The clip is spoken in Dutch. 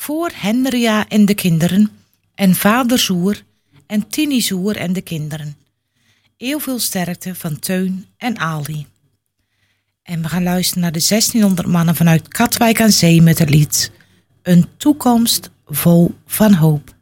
voor Henria en de kinderen en vader Zoer en Tini Zoer en de kinderen. Heel veel sterkte van Teun en Ali. En we gaan luisteren naar de 1600 mannen vanuit Katwijk aan Zee met het lied Een toekomst vol van hoop.